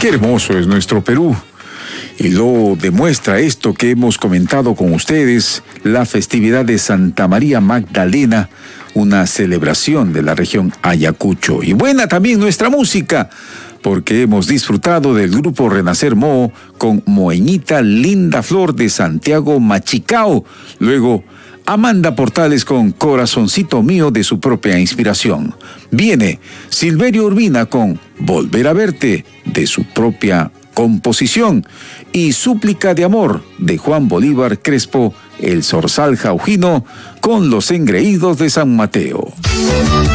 Qué hermoso es nuestro Perú. Y lo demuestra esto que hemos comentado con ustedes, la festividad de Santa María Magdalena, una celebración de la región Ayacucho. Y buena también nuestra música, porque hemos disfrutado del grupo Renacer Moho con Moeñita Linda Flor de Santiago Machicao. Luego, Amanda Portales con Corazoncito Mío de su propia inspiración. Viene Silverio Urbina con Volver a Verte de su propia composición. Y Súplica de Amor de Juan Bolívar Crespo, el Zorzal Jaujino con Los Engreídos de San Mateo.